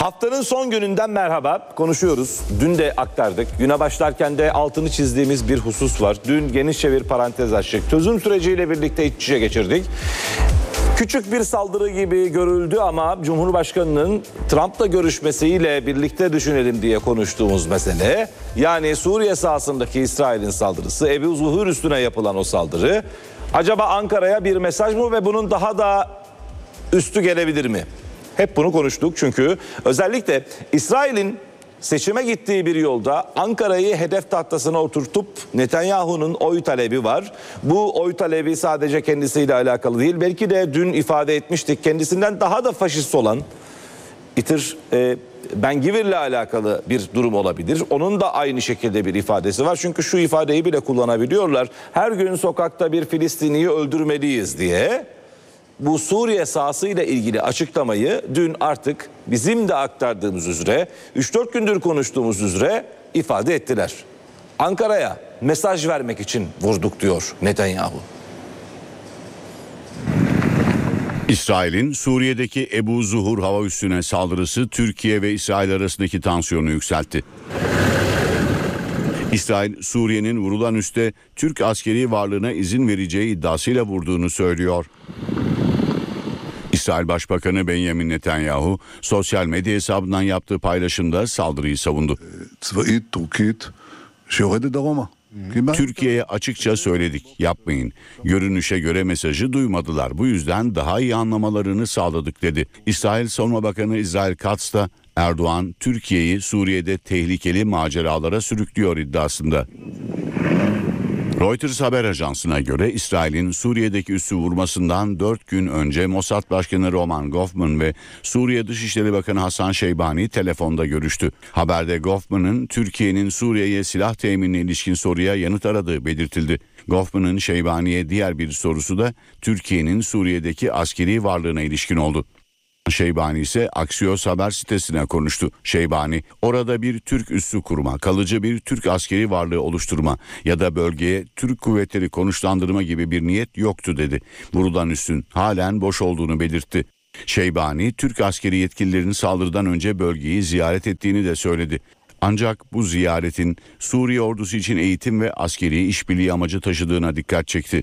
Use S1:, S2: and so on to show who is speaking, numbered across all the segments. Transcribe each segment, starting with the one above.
S1: Haftanın son gününden merhaba. Konuşuyoruz. Dün de aktardık. Güne başlarken de altını çizdiğimiz bir husus var. Dün genişçe bir parantez açtık. Çözüm süreciyle birlikte iç içe geçirdik. Küçük bir saldırı gibi görüldü ama Cumhurbaşkanı'nın Trump'la görüşmesiyle birlikte düşünelim diye konuştuğumuz mesele, yani Suriye sahasındaki İsrail'in saldırısı, Ebu Zuhur üstüne yapılan o saldırı, acaba Ankara'ya bir mesaj mı ve bunun daha da üstü gelebilir mi? Hep bunu konuştuk çünkü özellikle İsrail'in seçime gittiği bir yolda Ankara'yı hedef tahtasına oturtup Netanyahu'nun oy talebi var. Bu oy talebi sadece kendisiyle alakalı değil. Belki de dün ifade etmiştik, kendisinden daha da faşist olan Ben Gvir'le alakalı bir durum olabilir. Onun da aynı şekilde bir ifadesi var. Çünkü şu ifadeyi bile kullanabiliyorlar. Her gün sokakta bir Filistinliyi öldürmeliyiz diye. Bu Suriye sahasıyla ilgili açıklamayı dün artık bizim de aktardığımız üzere, 3-4 gündür konuştuğumuz üzere ifade ettiler. Ankara'ya mesaj vermek için vurduk diyor Netanyahu.
S2: İsrail'in Suriye'deki Ebu Zuhur hava üssüne saldırısı Türkiye ve İsrail arasındaki tansiyonu yükseltti. İsrail, Suriye'nin vurulan üste Türk askeri varlığına izin vereceği iddiasıyla vurduğunu söylüyor. İsrail Başbakanı Benjamin Netanyahu sosyal medya hesabından yaptığı paylaşımda saldırıyı savundu. Türkiye'ye açıkça söyledik, yapmayın. Görünüşe göre mesajı duymadılar. Bu yüzden daha iyi anlamalarını sağladık dedi. İsrail Savunma Bakanı İsrail Katz da Erdoğan, Türkiye'yi Suriye'de tehlikeli maceralara sürüklüyor iddiasında. Reuters haber ajansına göre İsrail'in Suriye'deki üssü vurmasından 4 gün önce Mossad Başkanı Roman Goffman ve Suriye Dışişleri Bakanı Hasan Şeybani telefonda görüştü. Haberde Goffman'ın Türkiye'nin Suriye'ye silah teminine ilişkin soruya yanıt aradığı belirtildi. Goffman'ın Şeybani'ye diğer bir sorusu da Türkiye'nin Suriye'deki askeri varlığına ilişkin oldu. Şeybani ise Axios haber sitesine konuştu. Şeybani, orada bir Türk üssü kurma, kalıcı bir Türk askeri varlığı oluşturma ya da bölgeye Türk kuvvetleri konuşlandırma gibi bir niyet yoktu dedi. Vurulan üssün halen boş olduğunu belirtti. Şeybani, Türk askeri yetkililerinin saldırıdan önce bölgeyi ziyaret ettiğini de söyledi. Ancak bu ziyaretin Suriye ordusu için eğitim ve askeri işbirliği amacı taşıdığına dikkat çekti.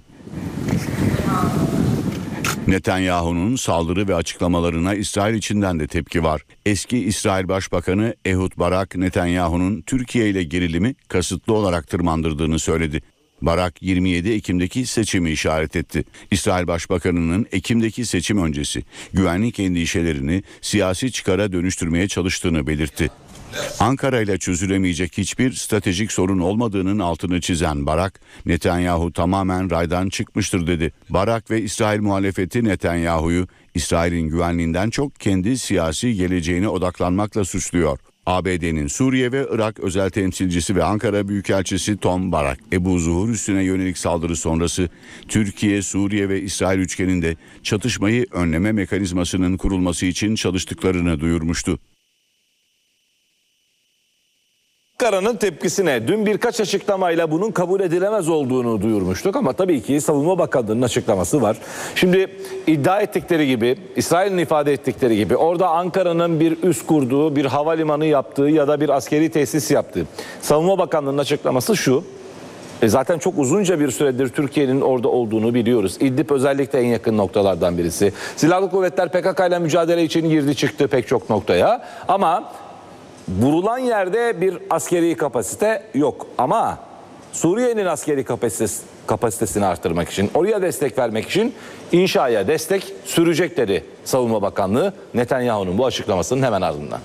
S2: Netanyahu'nun saldırı ve açıklamalarına İsrail içinden de tepki var. Eski İsrail Başbakanı Ehud Barak, Netanyahu'nun Türkiye ile gerilimi kasıtlı olarak tırmandırdığını söyledi. Barak 27 Ekim'deki seçimi işaret etti. İsrail Başbakanı'nın Ekim'deki seçim öncesi güvenlik endişelerini siyasi çıkara dönüştürmeye çalıştığını belirtti. Ankara ile çözülemeyecek hiçbir stratejik sorun olmadığının altını çizen Barak, Netanyahu tamamen raydan çıkmıştır dedi. Barak ve İsrail muhalefeti Netanyahu'yu İsrail'in güvenliğinden çok kendi siyasi geleceğine odaklanmakla suçluyor. ABD'nin Suriye ve Irak özel temsilcisi ve Ankara Büyükelçisi Tom Barak, Ebu Zuhur üssüne yönelik saldırı sonrası Türkiye, Suriye ve İsrail üçgeninde çatışmayı önleme mekanizmasının kurulması için çalıştıklarını duyurmuştu.
S1: Ankara'nın tepkisine dün birkaç açıklamayla bunun kabul edilemez olduğunu duyurmuştuk ama tabii ki Savunma Bakanlığı'nın açıklaması var. Şimdi iddia ettikleri gibi, İsrail'in ifade ettikleri gibi orada Ankara'nın bir üs kurduğu, bir havalimanı yaptığı ya da bir askeri tesis yaptığı. Savunma Bakanlığı'nın açıklaması şu: zaten çok uzunca bir süredir Türkiye'nin orada olduğunu biliyoruz. İdlib özellikle en yakın noktalardan birisi. Silahlı kuvvetler PKK ile mücadele için girdi çıktı pek çok noktaya ama vurulan yerde bir askeri kapasite yok. Ama Suriye'nin askeri kapasitesini artırmak için, oraya destek vermek için inşaya destek sürecek dedi Savunma Bakanlığı Netanyahu'nun bu açıklamasının hemen ardından.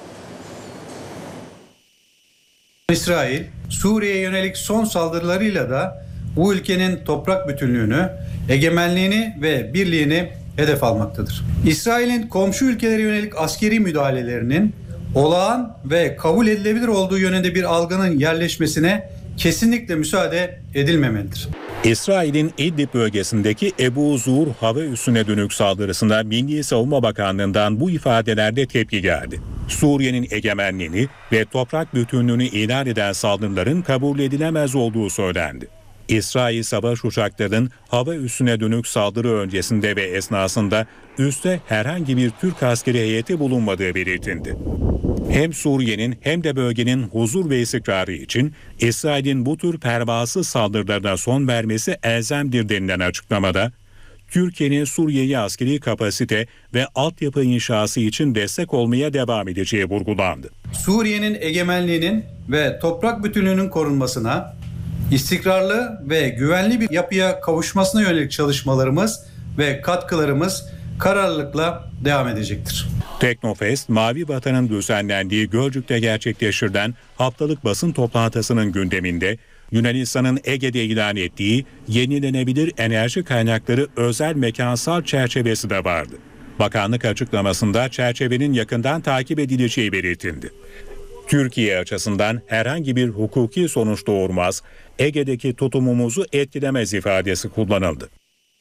S3: İsrail, Suriye'ye yönelik son saldırılarıyla da bu ülkenin toprak bütünlüğünü, egemenliğini ve birliğini hedef almaktadır. İsrail'in komşu ülkelere yönelik askeri müdahalelerinin olağan ve kabul edilebilir olduğu yönünde bir algının yerleşmesine kesinlikle müsaade edilmemelidir.
S4: İsrail'in İdlib bölgesindeki Ebu Zuhur hava üssüne dönük saldırısında Milli Savunma Bakanlığı'ndan bu ifadelerde tepki geldi. Suriye'nin egemenliğini ve toprak bütünlüğünü ilan eden saldırıların kabul edilemez olduğu söylendi. İsrail savaş uçaklarının hava üssüne dönük saldırı öncesinde ve esnasında üste herhangi bir Türk askeri heyeti bulunmadığı belirtildi. Hem Suriye'nin hem de bölgenin huzur ve istikrarı için İsrail'in bu tür pervasız saldırılarına son vermesi elzemdir denilen açıklamada, Türkiye'nin Suriye'ye askeri kapasite ve altyapı inşası için destek olmaya devam edeceği vurgulandı.
S3: Suriye'nin egemenliğinin ve toprak bütünlüğünün korunmasına, istikrarlı ve güvenli bir yapıya kavuşmasına yönelik çalışmalarımız ve katkılarımız kararlılıkla devam edecektir.
S4: Teknofest, Mavi Vatan'ın düzenlendiği Gölcük'te gerçekleştirilen haftalık basın toplantısının gündeminde Yunanistan'ın Ege'de ilan ettiği yenilenebilir enerji kaynakları özel mekansal çerçevesi de vardı. Bakanlık açıklamasında çerçevenin yakından takip edileceği belirtildi. Türkiye açısından herhangi bir hukuki sonuç doğurmaz, Ege'deki tutumumuzu etkilemez ifadesi kullanıldı.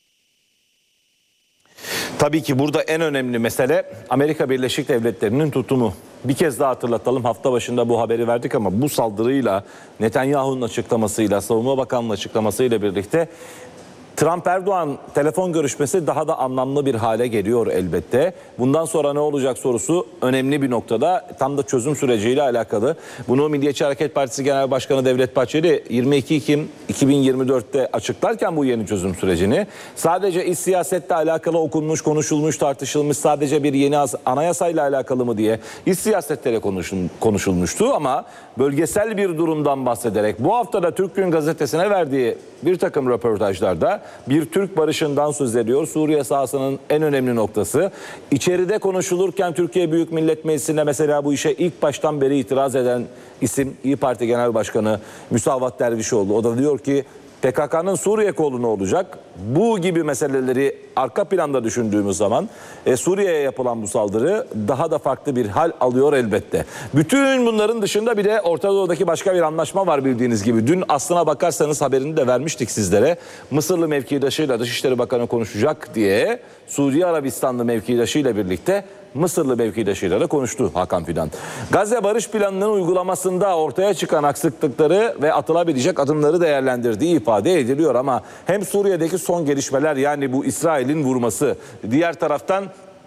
S1: Tabii ki burada en önemli mesele Amerika Birleşik Devletleri'nin tutumu. Bir kez daha hatırlatalım, hafta başında bu haberi verdik ama bu saldırıyla, Netanyahu'nun açıklamasıyla, Savunma Bakanlığı'nın açıklamasıyla birlikte Trump-Erdoğan telefon görüşmesi daha da anlamlı bir hale geliyor elbette. Bundan sonra ne olacak sorusu önemli bir noktada. Tam da çözüm süreciyle alakalı. Bunu Milliyetçi Hareket Partisi Genel Başkanı Devlet Bahçeli 22 Ekim 2024'te açıklarken bu yeni çözüm sürecini sadece iç siyasetle alakalı okunmuş, konuşulmuş, tartışılmış, sadece bir yeni anayasayla alakalı mı diye iç siyasetlere konuşulmuştu ama bölgesel bir durumdan bahsederek bu hafta da Türk Gün Gazetesi'ne verdiği bir takım röportajlarda bir Türk barışından söz ediyor. Suriye sahasının en önemli noktası. İçeride konuşulurken Türkiye Büyük Millet Meclisi'nde mesela bu işe ilk baştan beri itiraz eden isim İYİ Parti Genel Başkanı Müsavat Dervişoğlu. O da diyor ki PKK'nın Suriye kolu ne olacak? Bu gibi meseleleri arka planda düşündüğümüz zaman Suriye'ye yapılan bu saldırı daha da farklı bir hal alıyor elbette. Bütün bunların dışında bir de Orta Doğu'daki başka bir anlaşma var bildiğiniz gibi. Dün aslına bakarsanız haberini de vermiştik sizlere. Mısırlı mevkidaşıyla Dışişleri Bakanı konuşacak diye Suudi Arabistanlı mevkidaşıyla birlikte Mısırlı mevkidaşıyla da konuştu Hakan Fidan. Gazze Barış Planı'nın uygulamasında ortaya çıkan aksaklıkları ve atılabilecek adımları değerlendirdiği ifade ediliyor ama hem Suriye'deki son gelişmeler, yani bu İsrail'in vurması, diğer taraftan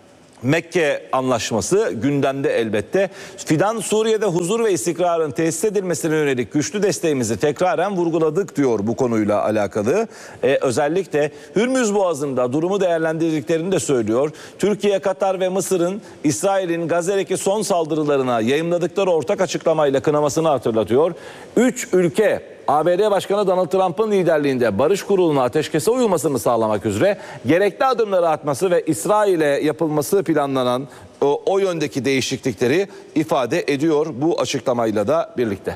S1: Mekke Anlaşması gündemde elbette. Fidan, Suriye'de huzur ve istikrarın tesis edilmesine yönelik güçlü desteğimizi tekraren vurguladık diyor bu konuyla alakalı. Özellikle Hürmüz Boğazı'nda durumu değerlendirdiklerini de söylüyor. Türkiye, Katar ve Mısır'ın İsrail'in Gazze'deki son saldırılarına yayımladıkları ortak açıklamayla kınamasını hatırlatıyor. 3 ülke ABD Başkanı Donald Trump'ın liderliğinde Barış Kurulu'na ateşkese uyulmasını sağlamak üzere gerekli adımları atması ve İsrail'e yapılması planlanan o yöndeki değişiklikleri ifade ediyor bu açıklamayla da birlikte.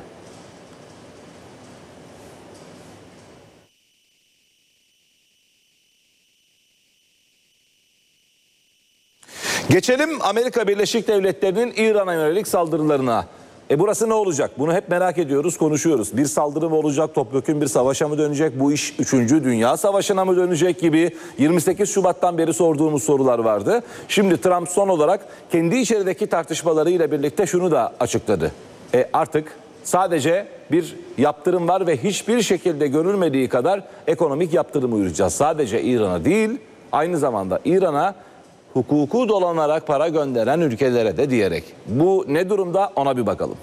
S1: Geçelim Amerika Birleşik Devletleri'nin İran'a yönelik saldırılarına. Burası ne olacak? Bunu hep merak ediyoruz, konuşuyoruz. Bir saldırı mı olacak, topyekün bir savaşa mı dönecek, bu iş 3. Dünya Savaşı'na mı dönecek gibi 28 Şubat'tan beri sorduğumuz sorular vardı. Şimdi Trump son olarak kendi içerideki tartışmalarıyla birlikte şunu da açıkladı. Artık sadece bir yaptırım var ve hiçbir şekilde görülmediği kadar ekonomik yaptırım uygulayacağız. Sadece İran'a değil, aynı zamanda İran'a hukuku dolanarak para gönderen ülkelere de diyerek. Bu ne durumda, ona bir bakalım.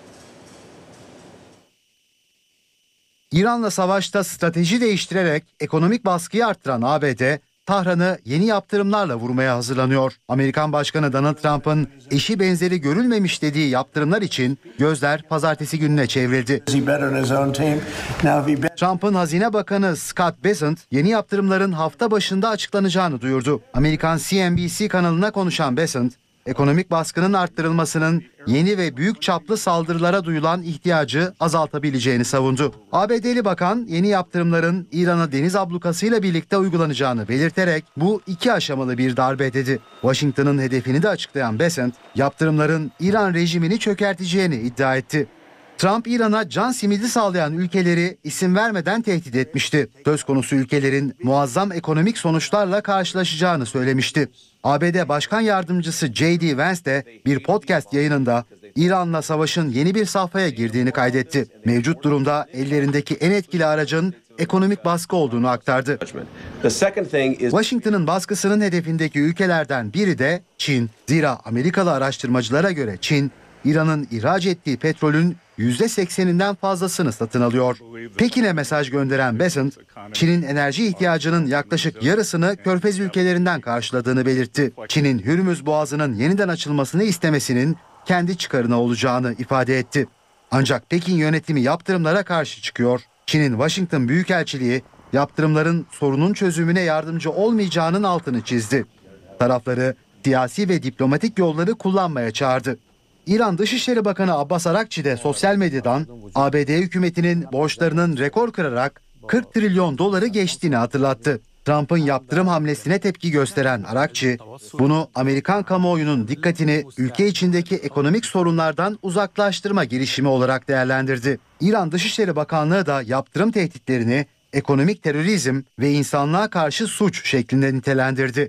S5: İran'la savaşta strateji değiştirerek ekonomik baskıyı arttıran ABD, Tahran'ı yeni yaptırımlarla vurmaya hazırlanıyor. Amerikan Başkanı Donald Trump'ın eşi benzeri görülmemiş dediği yaptırımlar için gözler pazartesi gününe çevrildi. Trump'ın Hazine Bakanı Scott Bessent yeni yaptırımların hafta başında açıklanacağını duyurdu. Amerikan CNBC kanalına konuşan Bessent, ekonomik baskının arttırılmasının yeni ve büyük çaplı saldırılara duyulan ihtiyacı azaltabileceğini savundu. ABD'li bakan yeni yaptırımların İran'a deniz ablukasıyla birlikte uygulanacağını belirterek bu 2 aşamalı bir darbe dedi. Washington'ın hedefini de açıklayan Bessent, yaptırımların İran rejimini çökerteceğini iddia etti. Trump, İran'a can simidi sağlayan ülkeleri isim vermeden tehdit etmişti. Söz konusu ülkelerin muazzam ekonomik sonuçlarla karşılaşacağını söylemişti. ABD Başkan Yardımcısı J.D. Vance de bir podcast yayınında İran'la savaşın yeni bir safhaya girdiğini kaydetti. Mevcut durumda ellerindeki en etkili aracın ekonomik baskı olduğunu aktardı. Washington'ın baskısının hedefindeki ülkelerden biri de Çin. Zira Amerikalı araştırmacılara göre Çin, İran'ın ihraç ettiği petrolün %80'inden fazlasını satın alıyor. Pekin'e mesaj gönderen Bessent, Çin'in enerji ihtiyacının yaklaşık yarısını Körfez ülkelerinden karşıladığını belirtti. Çin'in Hürmüz Boğazı'nın yeniden açılmasını istemesinin kendi çıkarına olacağını ifade etti. Ancak Pekin yönetimi yaptırımlara karşı çıkıyor. Çin'in Washington Büyükelçiliği yaptırımların sorunun çözümüne yardımcı olmayacağının altını çizdi. Tarafları siyasi ve diplomatik yolları kullanmaya çağırdı. İran Dışişleri Bakanı Abbas Arakçi de sosyal medyadan ABD hükümetinin borçlarının rekor kırarak 40 trilyon doları geçtiğini hatırlattı. Trump'ın yaptırım hamlesine tepki gösteren Arakçi, bunu Amerikan kamuoyunun dikkatini ülke içindeki ekonomik sorunlardan uzaklaştırma girişimi olarak değerlendirdi. İran Dışişleri Bakanlığı da yaptırım tehditlerini ekonomik terörizm ve insanlığa karşı suç şeklinde nitelendirdi.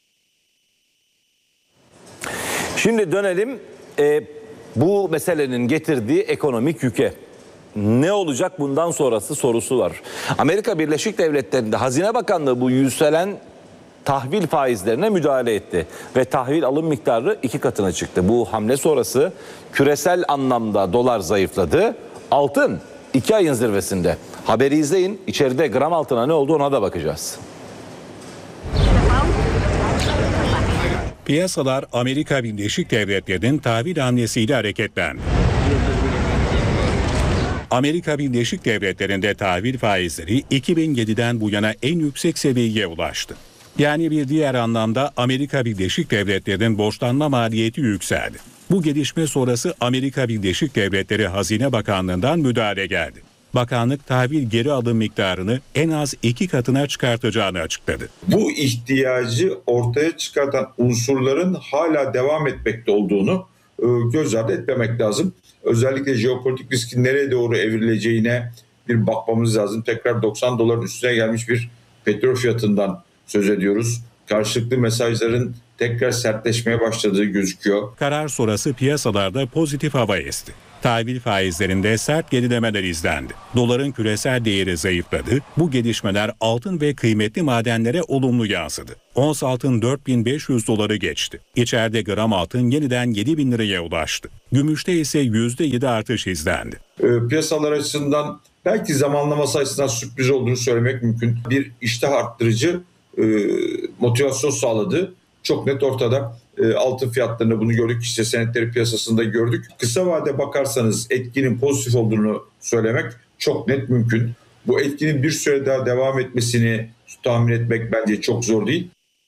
S1: Şimdi dönelim bu meselenin getirdiği ekonomik yüke. Ne olacak bundan sonrası sorusu var. Amerika Birleşik Devletleri'nde Hazine Bakanlığı bu yükselen tahvil faizlerine müdahale etti. Ve tahvil alım miktarı 2 katına çıktı. Bu hamle sonrası küresel anlamda dolar zayıfladı. Altın 2 ayın zirvesinde. Haberi izleyin. İçeride gram altına ne oldu ona da bakacağız.
S4: Piyasalar Amerika Birleşik Devletleri'nin tahvil hamlesiyle hareketlendi. Amerika Birleşik Devletleri'nde tahvil faizleri 2007'den bu yana en yüksek seviyeye ulaştı. Yani bir diğer anlamda Amerika Birleşik Devletleri'nin borçlanma maliyeti yükseldi. Bu gelişme sonrası Amerika Birleşik Devletleri Hazine Bakanlığı'ndan müdahale geldi. Bakanlık tahvil geri alım miktarını en az 2 katına çıkartacağını açıkladı.
S6: Bu ihtiyacı ortaya çıkartan unsurların hala devam etmekte olduğunu göz ardı etmemek lazım. Özellikle jeopolitik riskin nereye doğru evrileceğine bir bakmamız lazım. Tekrar 90 doların üstüne gelmiş bir petrol fiyatından söz ediyoruz. Karşılıklı mesajların tekrar sertleşmeye başladığı gözüküyor.
S4: Karar sonrası piyasalarda pozitif hava esti. Tahvil faizlerinde sert gerilemeler izlendi. Doların küresel değeri zayıfladı. Bu gelişmeler altın ve kıymetli madenlere olumlu yansıdı. Ons altın 4500 doları geçti. İçeride gram altın yeniden 7000 liraya ulaştı. Gümüşte ise %7 artış izlendi.
S6: Piyasalar açısından belki zamanlaması açısından sürpriz olduğunu söylemek mümkün. Bir iştah arttırıcı motivasyon sağladı. Çok net ortada. Altın fiyatlarında bunu gördük. Hisse senetleri piyasasında gördük. Kısa vade bakarsanız etkinin pozitif olduğunu söylemek çok net mümkün. Bu etkinin bir süre daha devam etmesini tahmin etmek bence çok zor değil.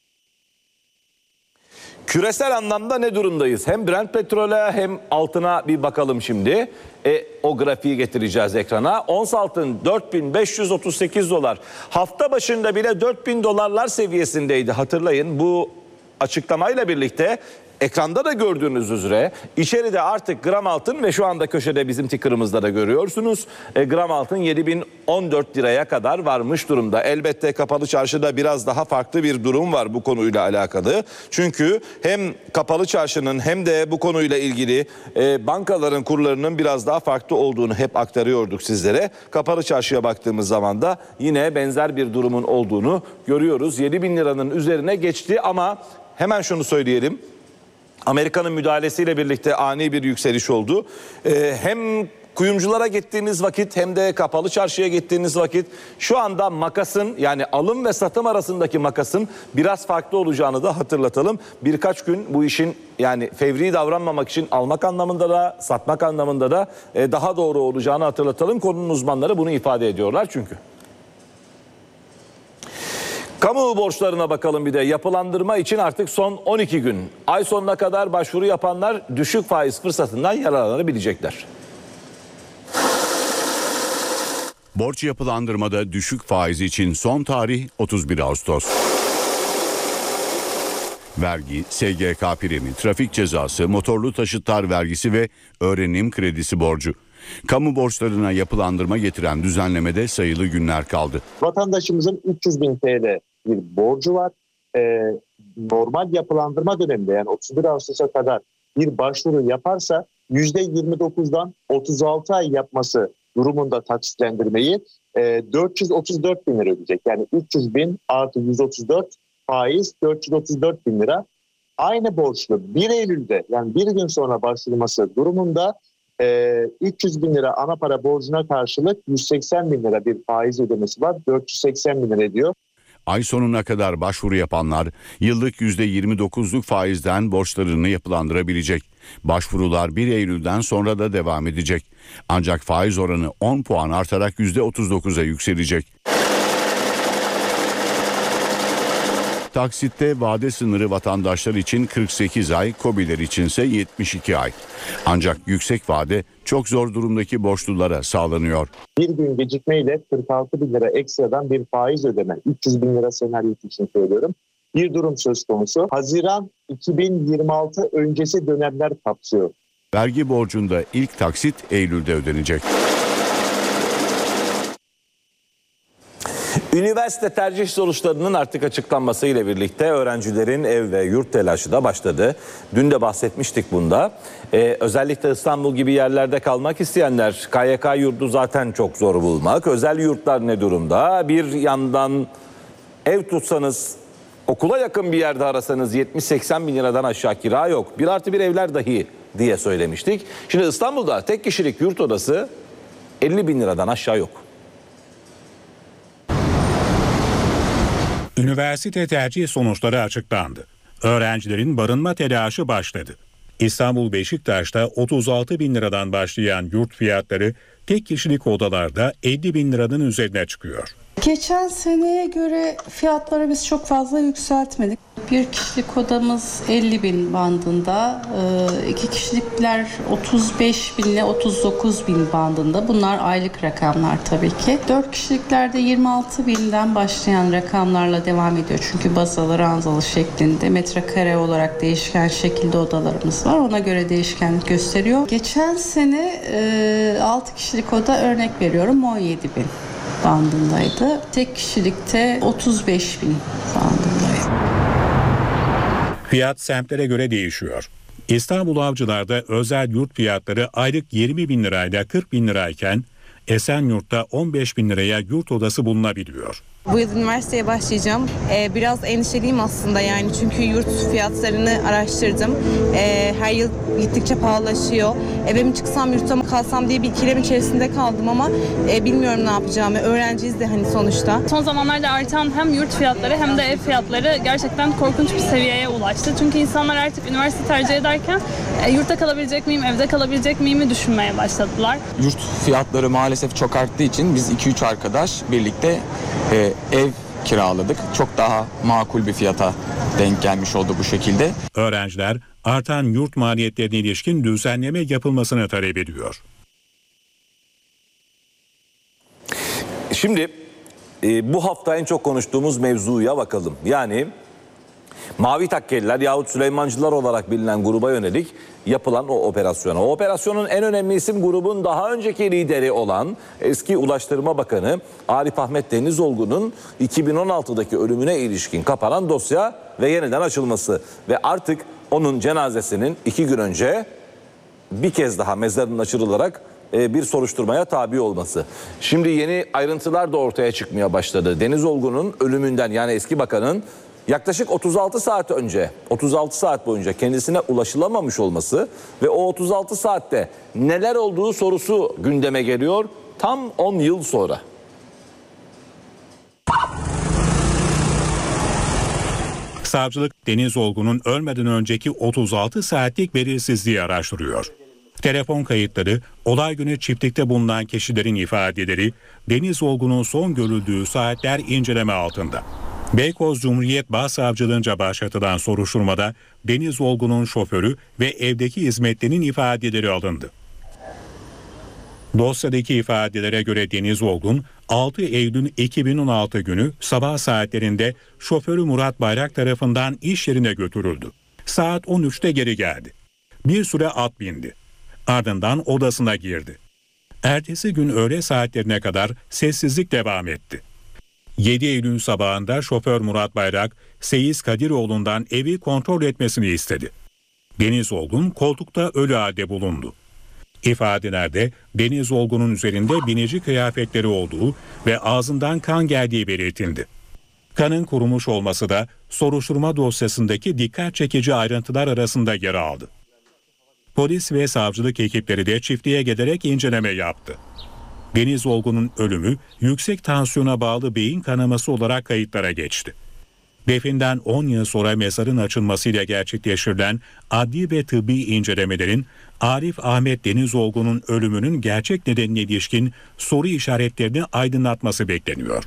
S1: Küresel anlamda ne durumdayız? Hem Brent petrole hem altına bir bakalım şimdi. O grafiği getireceğiz ekrana. Ons altın 4538 dolar. Hafta başında bile 4000 dolarlar seviyesindeydi. Hatırlayın bu açıklamayla birlikte ekranda da gördüğünüz üzere içeride artık gram altın ve şu anda köşede bizim ticker'ımızda da görüyorsunuz. Gram altın 7014 liraya kadar varmış durumda. Elbette kapalı çarşıda biraz daha farklı bir durum var bu konuyla alakalı. Çünkü hem kapalı çarşının hem de bu konuyla ilgili bankaların kurlarının biraz daha farklı olduğunu hep aktarıyorduk sizlere. Kapalı çarşıya baktığımız zaman da yine benzer bir durumun olduğunu görüyoruz. 7000 liranın üzerine geçti ama hemen şunu söyleyelim. Amerika'nın müdahalesiyle birlikte ani bir yükseliş oldu. Hem kuyumculara gittiğiniz vakit hem de kapalı çarşıya gittiğiniz vakit şu anda makasın yani alım ve satım arasındaki makasın biraz farklı olacağını da hatırlatalım. Birkaç gün bu işin yani fevri davranmamak için almak anlamında da satmak anlamında da daha doğru olacağını hatırlatalım. Konunun uzmanları bunu ifade ediyorlar çünkü. Kamu borçlarına bakalım bir de. Yapılandırma için artık son 12 gün. Ay sonuna kadar başvuru yapanlar düşük faiz fırsatından yararlanabilecekler.
S2: Borç yapılandırmada düşük faiz için son tarih 31 Ağustos. Vergi, SGK primi, trafik cezası, motorlu taşıtlar vergisi ve öğrenim kredisi borcu. Kamu borçlarına yapılandırma getiren düzenlemede sayılı günler kaldı.
S7: Vatandaşımızın 300.000 TL bir borcu var. Normal yapılandırma döneminde yani 31 Ağustos'a kadar bir başvuru yaparsa %29'dan 36 ay yapması durumunda taksitlendirmeyi 434 bin lira ödeyecek. Yani 300 bin artı 134 faiz 434 bin lira. aynı borçlu 1 Eylül'de yani bir gün sonra başvurması durumunda 300 bin lira ana para borcuna karşılık 180 bin lira bir faiz ödemesi var. 480 bin lira ediyor.
S2: Ay sonuna kadar başvuru yapanlar yıllık %29'luk faizden borçlarını yapılandırabilecek. Başvurular 1 Eylül'den sonra da devam edecek. Ancak faiz oranı 10 puan artarak %39'a yükselecek. Taksitte vade sınırı vatandaşlar için 48 ay, KOBİ'ler içinse 72 ay. Ancak yüksek vade çok zor durumdaki borçlulara sağlanıyor.
S7: Bir gün gecikmeyle 46 bin lira ekstradan bir faiz ödeme, 300 bin lira senaryo için söylüyorum. Bir durum söz konusu. Haziran 2026 öncesi dönemler kapsıyor.
S2: Vergi borcunda ilk taksit Eylül'de ödenecek.
S1: Üniversite tercih sonuçlarının artık açıklanmasıyla birlikte öğrencilerin ev ve yurt telaşı da başladı. Dün de bahsetmiştik bunda. Özellikle İstanbul gibi yerlerde kalmak isteyenler, KYK yurdu zaten çok zor bulmak. Özel yurtlar ne durumda? Bir yandan ev tutsanız, okula yakın bir yerde arasanız 70-80 bin liradan aşağı kira yok. 1+1 evler dahi diye söylemiştik. Şimdi İstanbul'da tek kişilik yurt odası 50 bin liradan aşağı yok.
S4: Üniversite tercih sonuçları açıklandı. Öğrencilerin barınma telaşı başladı. İstanbul Beşiktaş'ta 36 bin liradan başlayan yurt fiyatları tek kişilik odalarda 50 bin liranın üzerine çıkıyor.
S8: Geçen seneye göre fiyatları biz çok fazla yükseltmedik. Bir kişilik odamız 50 bin bandında, 2 kişilikler 35 bin ile 39 bin bandında. Bunlar aylık rakamlar tabii ki. 4 kişiliklerde 26 binden başlayan rakamlarla devam ediyor. Çünkü basalı, ranzalı şeklinde metrekare olarak değişken şekilde odalarımız var. Ona göre değişkenlik gösteriyor. Geçen sene 6 kişilik oda örnek veriyorum 17 bin bandındaydı. Tek kişilikte 35 bin bandındaydı.
S4: Fiyat semtlere göre değişiyor. İstanbul Avcılar'da özel yurt fiyatları aylık 20 bin lirayla 40 bin lirayken Esenyurt'ta 15 bin liraya yurt odası bulunabiliyor.
S9: Bu yıl üniversiteye başlayacağım. Biraz endişeliyim aslında yani çünkü yurt fiyatlarını araştırdım. Her yıl gittikçe pahalılaşıyor. Eve mi çıksam yurtta mı kalsam diye bir ikilem içerisinde kaldım ama bilmiyorum ne yapacağımı. Öğrenciyiz de hani sonuçta.
S10: Son zamanlarda artan hem yurt fiyatları hem de ev fiyatları gerçekten korkunç bir seviyeye ulaştı. Çünkü insanlar artık üniversite tercih ederken yurtta kalabilecek miyim, evde kalabilecek miyim düşünmeye başladılar.
S11: Yurt fiyatları maalesef çok arttığı için biz 2-3 arkadaş birlikte ev kiraladık. Çok daha makul bir fiyata denk gelmiş oldu bu şekilde.
S4: Öğrenciler artan yurt maliyetlerine ilişkin düzenleme yapılmasını talep ediyor.
S1: Şimdi bu hafta en çok konuştuğumuz mevzuya bakalım. Yani Mavi Takkeliler yahut Süleymancılar olarak bilinen gruba yönelik yapılan o operasyona. O operasyonun en önemli isim grubun daha önceki lideri olan eski Ulaştırma Bakanı Arif Ahmet Denizolgu'nun 2016'daki ölümüne ilişkin kapanan dosya ve yeniden açılması. Ve artık onun cenazesinin 2 gün önce bir kez daha mezarının açılarak bir soruşturmaya tabi olması. Şimdi yeni ayrıntılar da ortaya çıkmaya başladı. Denizolgu'nun ölümünden yani eski bakanın yaklaşık 36 saat önce, 36 saat boyunca kendisine ulaşılamamış olması ve o 36 saatte neler olduğu sorusu gündeme geliyor tam 10 yıl sonra.
S4: Savcılık Denizolgu'nun ölmeden önceki 36 saatlik belirsizliği araştırıyor. Telefon kayıtları, olay günü çiftlikte bulunan kişilerin ifadeleri, Denizolgu'nun son görüldüğü saatler inceleme altında. Beykoz Cumhuriyet Başsavcılığınca başlatılan soruşturmada Denizolgu'nun şoförü ve evdeki hizmetlinin ifadeleri alındı. Dosyadaki ifadelere göre Denizolgun 6 Eylül 2016 günü sabah saatlerinde şoförü Murat Bayrak tarafından iş yerine götürüldü. Saat 13'te geri geldi. Bir süre at bindi. Ardından odasına girdi. Ertesi gün öğle saatlerine kadar sessizlik devam etti. 7 Eylül sabahında şoför Murat Bayrak, Seyiz Kadiroğlu'ndan evi kontrol etmesini istedi. Denizolgun koltukta ölü halde bulundu. İfadelerde Denizolgun'un üzerinde binici kıyafetleri olduğu ve ağzından kan geldiği belirtildi. Kanın kurumuş olması da soruşturma dosyasındaki dikkat çekici ayrıntılar arasında yer aldı. Polis ve savcılık ekipleri de çiftliğe giderek inceleme yaptı. Deniz Olgun'un ölümü yüksek tansiyona bağlı beyin kanaması olarak kayıtlara geçti. Definden 10 yıl sonra mezarın açılmasıyla gerçekleştirilen adli ve tıbbi incelemelerin Arif Ahmet Deniz Olgun'un ölümünün gerçek nedenine ilişkin soru işaretlerini aydınlatması bekleniyor.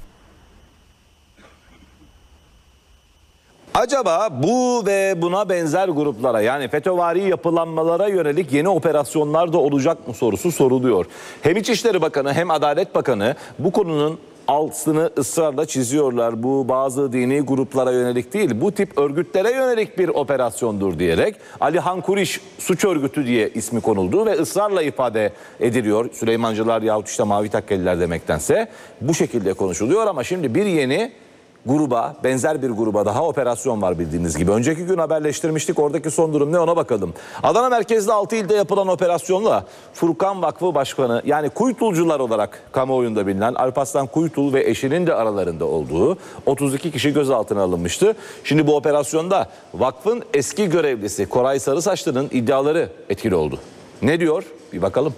S1: Acaba bu ve buna benzer gruplara, yani FETÖ'vari yapılanmalara yönelik yeni operasyonlar da olacak mı sorusu soruluyor. Hem İçişleri Bakanı hem Adalet Bakanı bu konunun altını ısrarla çiziyorlar. Bu bazı dini gruplara yönelik değil, bu tip örgütlere yönelik bir operasyondur diyerek Ali Kuriş suç örgütü diye ismi konuldu ve ısrarla ifade ediliyor. Süleymancılar yahut işte Mavi Takkeliler demektense bu şekilde konuşuluyor ama şimdi bir yeni gruba, benzer bir gruba daha operasyon var bildiğiniz gibi. Önceki gün haberleştirmiştik. Oradaki son durum ne, ona bakalım. Adana merkezli 6 ilde yapılan operasyonla Furkan Vakfı Başkanı, yani Kuytulcular olarak kamuoyunda bilinen Alparslan Kuytul ve eşinin de aralarında olduğu 32 kişi gözaltına alınmıştı. Şimdi bu operasyonda vakfın eski görevlisi Koray Sarısaçlı'nın iddiaları etkili oldu. Ne diyor? Bir bakalım.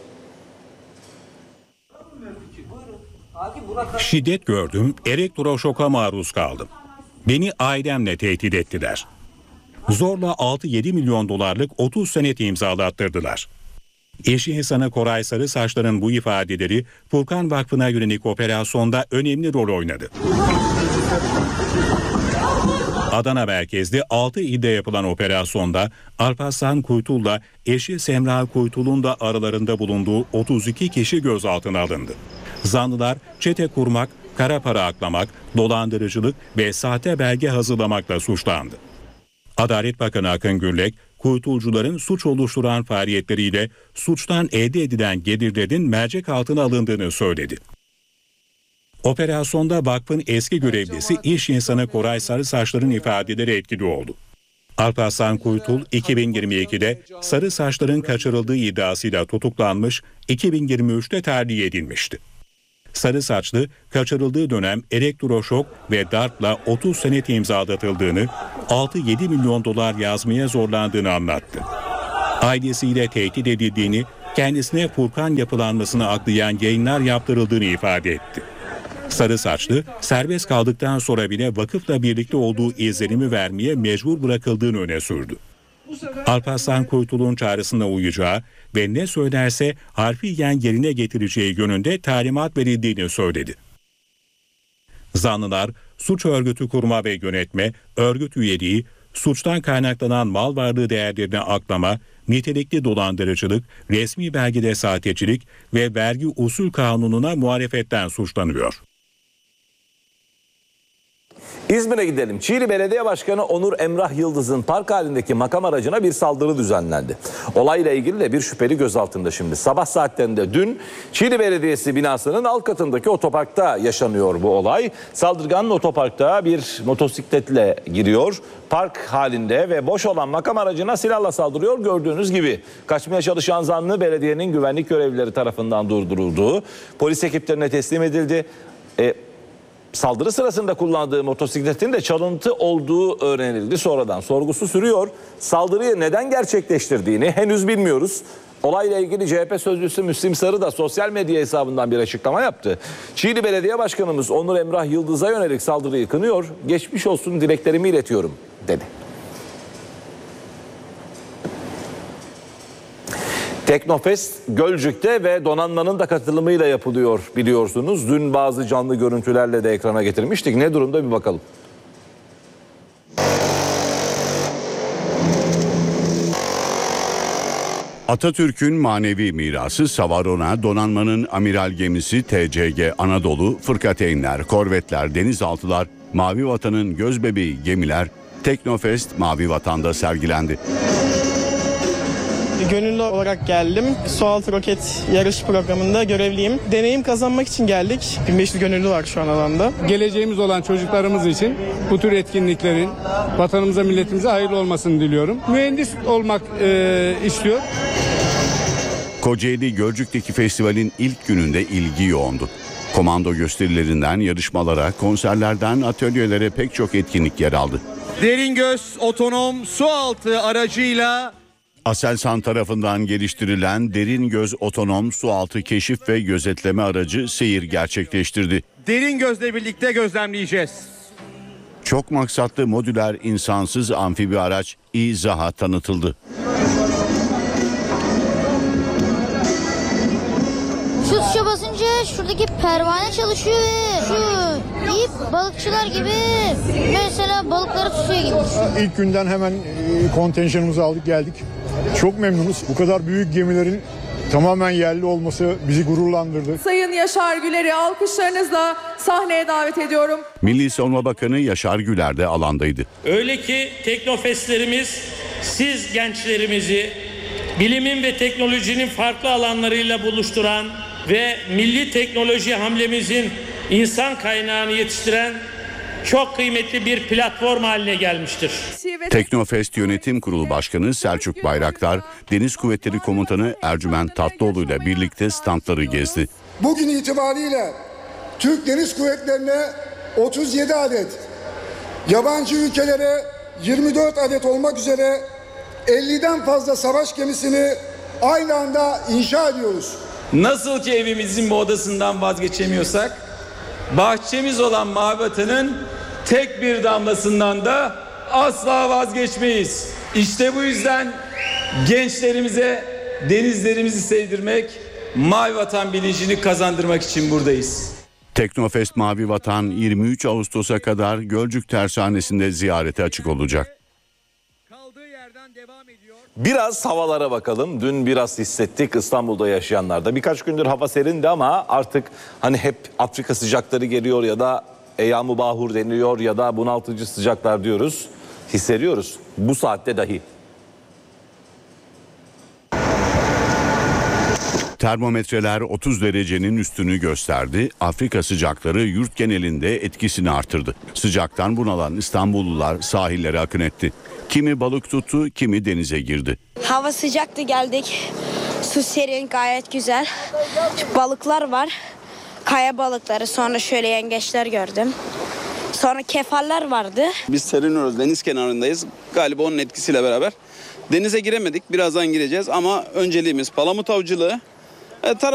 S4: Şiddet gördüm, elektroşoka maruz kaldım. Beni ailemle tehdit ettiler. Zorla 6-7 milyon dolarlık 30 senet imzalattırdılar. Eşi insanı Koray Sarısaçlı'nın bu ifadeleri Furkan Vakfı'na yönelik operasyonda önemli rol oynadı. Adana merkezli 6 ilde yapılan operasyonda Alparslan Kuytul'la eşi Semra Kuytul'un da aralarında bulunduğu 32 kişi gözaltına alındı. Zanlılar çete kurmak, kara para aklamak, dolandırıcılık ve sahte belge hazırlamakla suçlandı. Adalet Bakanı Akın Gürlek, kuytulcuların suç oluşturan faaliyetleriyle suçtan elde edilen gelirlerin mercek altına alındığını söyledi. Operasyonda vakfın eski görevlisi iş insanı Koray Sarısaçlı'nın ifadeleri etkili oldu. Alparslan Kuytul 2022'de Sarısaçlı'nın kaçırıldığı iddiasıyla tutuklanmış, 2023'te tahliye edilmişti. Sarısaçlı kaçırıldığı dönem elektroşok ve darpla 30 senet imzalatıldığını, 6-7 milyon dolar yazmaya zorlandığını anlattı. Ailesiyle tehdit edildiğini, kendisine Furkan yapılanmasını aklayan yayınlar yaptırıldığını ifade etti. Sarısaçlı serbest kaldıktan sonra bile vakıfla birlikte olduğu izlenimi vermeye mecbur bırakıldığını öne sürdü. Alparslan Kuytul'un çağrısına uyacağı ve ne söylerse harfiyen yerine getireceği yönünde talimat verildiğini söyledi. Zanlılar suç örgütü kurma ve yönetme, örgüt üyeliği, suçtan kaynaklanan mal varlığı değerlerine aklama, nitelikli dolandırıcılık, resmi belgede sahtecilik ve vergi usul kanununa muhalefetten suçlanıyor.
S1: İzmir'e gidelim. Çiğli Belediye Başkanı Onur Emrah Yıldız'ın park halindeki makam aracına bir saldırı düzenlendi. Olayla ilgili de bir şüpheli gözaltında şimdi. Sabah saatlerinde dün Çiğli Belediyesi binasının alt katındaki otoparkta yaşanıyor bu olay. Saldırgan otoparkta bir motosikletle giriyor. Park halinde ve boş olan makam aracına silahla saldırıyor. Gördüğünüz gibi kaçmaya çalışan zanlı belediyenin güvenlik görevlileri tarafından durduruldu. Polis ekiplerine teslim edildi. Saldırı sırasında kullandığı motosikletin de çalıntı olduğu öğrenildi. Sonradan sorgusu sürüyor. Saldırıyı neden gerçekleştirdiğini henüz bilmiyoruz. Olayla ilgili CHP sözcüsü Müslim Sarı da sosyal medya hesabından bir açıklama yaptı. Çiğli Belediye Başkanımız Onur Emrah Yıldız'a yönelik saldırıyı kınıyor. Geçmiş olsun dileklerimi iletiyorum dedi. Teknofest Gölcük'te ve donanmanın da katılımıyla yapılıyor biliyorsunuz. Dün bazı canlı görüntülerle de ekrana getirmiştik. Ne durumda bir bakalım.
S2: Atatürk'ün manevi mirası Savarona, donanmanın amiral gemisi TCG Anadolu, fırkateynler, korvetler, denizaltılar, Mavi Vatan'ın gözbebeği gemiler Teknofest Mavi Vatan'da sergilendi.
S12: Gönüllü olarak geldim. Sualtı roket yarış programında görevliyim. Deneyim kazanmak için geldik. 1500 gönüllü var şu an alanda.
S13: Geleceğimiz olan çocuklarımız için bu tür etkinliklerin vatanımıza, milletimize hayırlı olmasını diliyorum. Mühendis olmak istiyor.
S2: Kocaeli Gölcük'teki festivalin ilk gününde ilgi yoğundu. Komando gösterilerinden yarışmalara, konserlerden atölyelere pek çok etkinlik yer aldı.
S14: Deringöz otonom sualtı aracıyla
S2: Aselsan tarafından geliştirilen Deringöz otonom sualtı keşif ve gözetleme aracı seyir gerçekleştirdi.
S14: Deringöz'le birlikte gözlemleyeceğiz.
S2: Çok maksatlı modüler insansız amfibi araç İZAH'a tanıtıldı.
S15: Şu tuşa basınca şuradaki pervane çalışıyor ve şu ip balıkçılar gibi mesela balıkları tutuyor gibi.
S16: İlk günden hemen kontenjanımızı aldık geldik. Çok memnunuz. Bu kadar büyük gemilerin tamamen yerli olması bizi gururlandırdı.
S17: Sayın Yaşar Güler'i alkışlarınızla sahneye davet ediyorum.
S2: Milli Savunma Bakanı Yaşar Güler de alandaydı.
S18: Öyle ki teknofestlerimiz siz gençlerimizi bilimin ve teknolojinin farklı alanlarıyla buluşturan ve milli teknoloji hamlemizin insan kaynağını yetiştiren çok kıymetli bir platform haline gelmiştir.
S2: Teknofest Yönetim Kurulu Başkanı Selçuk Bayraktar, Deniz Kuvvetleri Komutanı Ercüment Tatlıoğlu ile birlikte standları gezdi.
S19: Bugün itibariyle Türk Deniz Kuvvetleri'ne 37 adet, yabancı ülkelere 24 adet olmak üzere 50'den fazla savaş gemisini aynı anda inşa ediyoruz.
S20: Nasıl ki evimizin bu odasından vazgeçemiyorsak, bahçemiz olan Mavi Vatan'ın tek bir damlasından da asla vazgeçmeyiz. İşte bu yüzden gençlerimize denizlerimizi sevdirmek, Mavi Vatan bilincini kazandırmak için buradayız.
S2: Teknofest Mavi Vatan 23 Ağustos'a kadar Gölcük Tersanesi'nde ziyarete açık olacak.
S1: Biraz havalara bakalım. Dün biraz hissettik İstanbul'da yaşayanlarda. Birkaç gündür hava serindi ama artık hani hep Afrika sıcakları geliyor ya da Eyyam-ı Bahur deniliyor ya da bunaltıcı sıcaklar diyoruz. Hissediyoruz bu saatte dahi.
S2: Termometreler 30 derecenin üstünü gösterdi. Afrika sıcakları yurt genelinde etkisini artırdı. Sıcaktan bunalan İstanbullular sahillere akın etti. Kimi balık tuttu, kimi denize girdi.
S15: Hava sıcaktı, geldik. Su serin, gayet güzel. Balıklar var. Kaya balıkları, sonra şöyle yengeçler gördüm. Sonra kefaller vardı.
S21: Biz seriniyoruz, deniz kenarındayız. Galiba onun etkisiyle beraber denize giremedik. Birazdan gireceğiz ama önceliğimiz palamut avcılığı.